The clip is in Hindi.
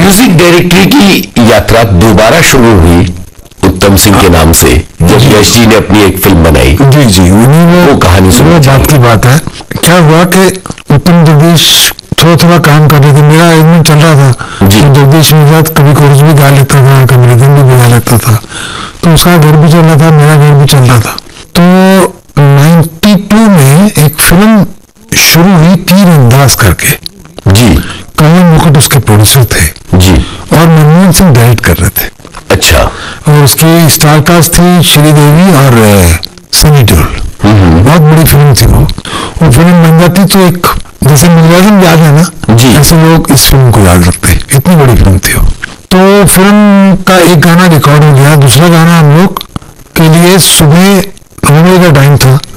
म्यूजिक डायरेक्टरी की यात्रा दोबारा शुरू हुई उत्तम सिंह के नाम से, जब यश जी ने अपनी एक फिल्म बनाई। जी जी, वो कहानी सुनो। बात की बात है, क्या हुआ कि उत्तम जगदीश थोड़ा थोड़ा काम कर रहे थे, मेरा अरेंजमेंट चल रहा था। जगदीश मेरे साथ कभी कोर्स भी गा लेता था, कभी रिदम भी बजा लेता था, तो उसका घर भी चल रहा था, मेरा घर भी चल रहा था। तो 92 में एक फिल्म शुरू हुई तीरंदाज करके। जी। कमल मुकुट उसके प्रोड्यूसर थे जी, और मनमोहन सिंह डायरेक्ट कर रहे थे। अच्छा। और उसकी स्टार कास्ट थी श्रीदेवी और सनी देओल। बहुत बड़ी फिल्म थी वो फिल्म बन जाती तो एक जैसे मुलाजिम याद है ना जी, ऐसे लोग इस फिल्म को याद रखते हैं, इतनी बड़ी फिल्म थी वो। तो फिल्म का एक गाना रिकॉर्ड हो गया, दूसरा गाना हम लोग के लिए सुबह 9 बजे का टाइम था,